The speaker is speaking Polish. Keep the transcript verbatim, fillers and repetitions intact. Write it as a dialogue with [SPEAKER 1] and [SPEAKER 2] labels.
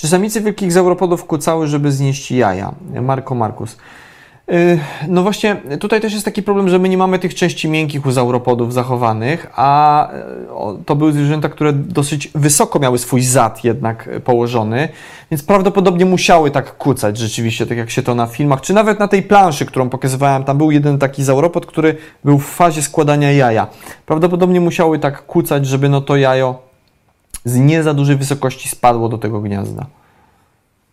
[SPEAKER 1] Czy samice wielkich zauropodów kucały, żeby znieść jaja? Marko Markus. No właśnie, tutaj też jest taki problem, że my nie mamy tych części miękkich u zauropodów zachowanych, a to były zwierzęta, które dosyć wysoko miały swój zad jednak położony, więc prawdopodobnie musiały tak kucać rzeczywiście, tak jak się to na filmach, czy nawet na tej planszy, którą pokazywałem, tam był jeden taki zauropod, który był w fazie składania jaja. Prawdopodobnie musiały tak kucać, żeby no to jajo z nie za dużej wysokości spadło do tego gniazda.